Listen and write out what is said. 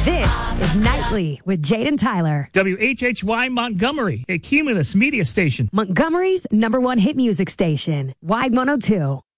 This is Nightly with Jade and Tyler. WHHY Montgomery, a Cumulus media station. Montgomery's #1 hit music station. Wide 102.